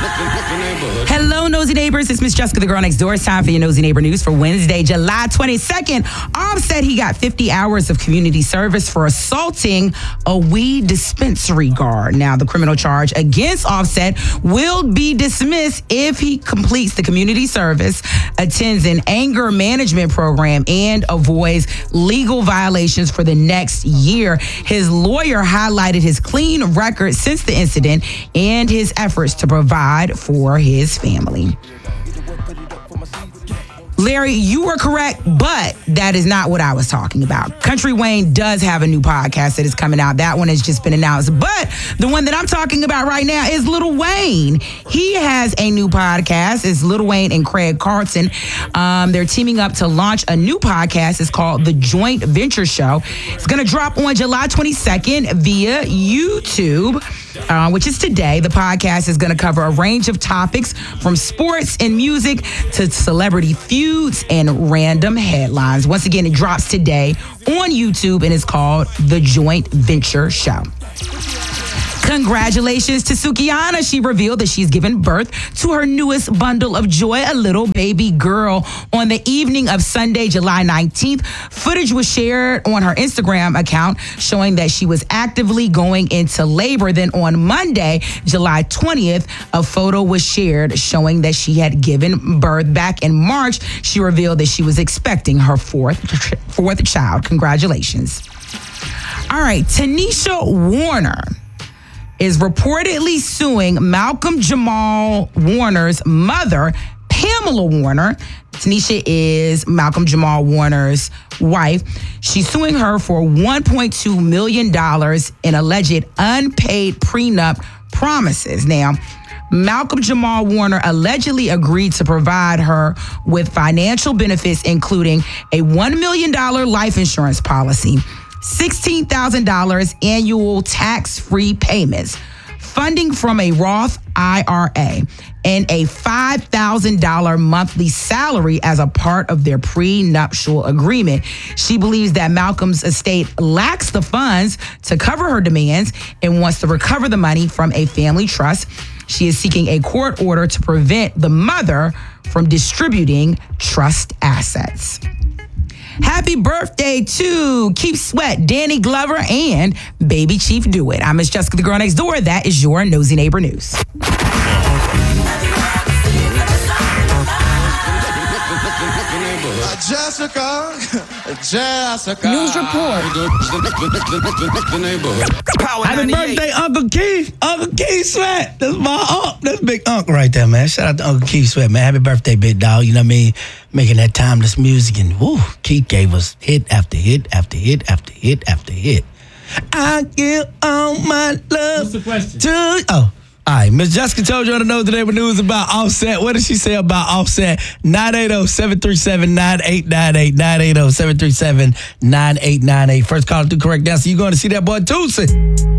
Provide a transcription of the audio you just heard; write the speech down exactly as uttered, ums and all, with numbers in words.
Hello, Nosy Neighbors. It's Miss Jessica, the girl next door. It's time for your Nosy Neighbor News for Wednesday, July twenty-second. Offset he got fifty hours of community service for assaulting a weed dispensary guard. Now, the criminal charge against Offset will be dismissed if he completes the community service, attends an anger management program, and avoids legal violations for the next year. His lawyer highlighted his clean record since the incident and his efforts to provide for his family. Larry, you were correct, but that is not what I was talking about. Country Wayne does have a new podcast that is coming out. That one has just been announced. But the one that I'm talking about right now is Lil Wayne. He has a new podcast. It's Lil Wayne and Craig Carlton. Um, they're teaming up to launch a new podcast. It's called The Joint Venture Show. It's going to drop on July twenty-second via YouTube. Uh, which is today. The podcast is going to cover a range of topics from sports and music to celebrity feuds and random headlines. Once again, it drops today on YouTube and it's called The Joint Venture Show. Congratulations to Sukihana. She revealed that she's given birth to her newest bundle of joy, a little baby girl. On the evening of Sunday, July nineteenth, footage was shared on her Instagram account showing that she was actively going into labor. Then on Monday, July twentieth, a photo was shared showing that she had given birth. Back in March, she revealed that she was expecting her fourth, fourth child. Congratulations. All right, Tanisha Warner is reportedly suing Malcolm Jamal Warner's mother, Pamela Warner. Tanisha is Malcolm Jamal Warner's wife. She's suing her for one point two million dollars in alleged unpaid prenup promises. Now, Malcolm Jamal Warner allegedly agreed to provide her with financial benefits, including a one million dollars life insurance policy, sixteen thousand dollars annual tax-free payments, funding from a Roth I R A, and a five thousand dollars monthly salary as a part of their prenuptial agreement. She believes that Malcolm's estate lacks the funds to cover her demands and wants to recover the money from a family trust. She is seeking a court order to prevent the mother from distributing trust assets. Happy birthday to Keith Sweat, Danny Glover, and Baby Chief Do It. I'm Miss Jessica, the girl next door. That is your Nosy Neighbor News. Jessica, Jessica. News report. Happy birthday, Uncle Keith. Uncle Keith Sweat. That's my uncle. That's big uncle right there, man. Shout out to Uncle Keith Sweat, man. Happy birthday, big dog. You know what I mean? Making that timeless music. And woo, Keith gave us hit after hit after hit after hit after hit. I give all my love. What's the question? To, oh. All right, Miss Jessica told you on the Know the Neighbor News about Offset. What did she say about Offset? nine eight zero, seven three seven, nine eight nine eight, nine eight zero, seven three seven, nine eight nine eight. First caller to correct answer. You going to see that boy Tuesday.